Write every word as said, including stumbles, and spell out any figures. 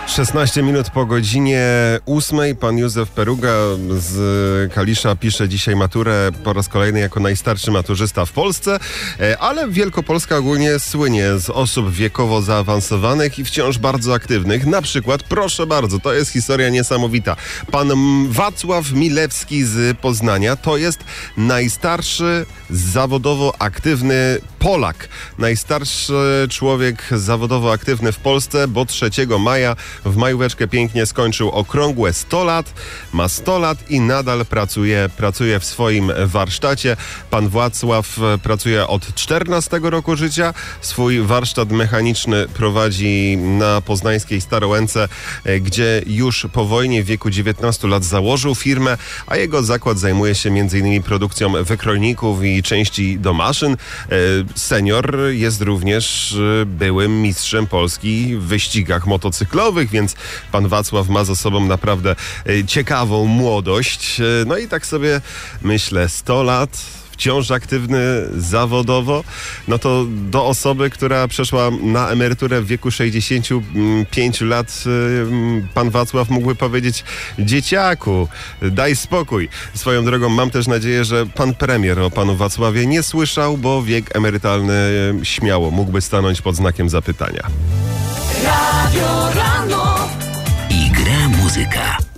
szesnaście minut po godzinie ósmej. Pan Józef Peruga z Kalisza pisze dzisiaj maturę po raz kolejny jako najstarszy maturzysta w Polsce, ale Wielkopolska ogólnie słynie z osób wiekowo zaawansowanych i wciąż bardzo aktywnych. Na przykład, proszę bardzo, to jest historia niesamowita. Pan Wacław Milewski z Poznania to jest najstarszy zawodowo aktywny Polak. Najstarszy człowiek zawodowo aktywny w Polsce, bo trzeciego maja w majóweczkę pięknie skończył okrągłe sto lat, ma sto lat i nadal pracuje, pracuje w swoim warsztacie. Pan Wacław pracuje od czternastego roku życia. Swój warsztat mechaniczny prowadzi na poznańskiej Starołęce, gdzie już po wojnie w wieku dziewiętnastu lat założył firmę, a jego zakład zajmuje się między innymi produkcją wykrojników i części do maszyn. Senior jest również byłym mistrzem Polski w wyścigach motocyklowych, więc pan Wacław ma za sobą naprawdę ciekawą młodość. No i tak sobie myślę, sto lat, wciąż aktywny zawodowo, no to do osoby, która przeszła na emeryturę w wieku sześćdziesięciu pięciu lat, pan Wacław mógłby powiedzieć: dzieciaku, daj spokój. Swoją drogą mam też nadzieję, że pan premier o panu Wacławie nie słyszał, bo wiek emerytalny śmiało mógłby stanąć pod znakiem zapytania. Radio Rano. I gra muzyka.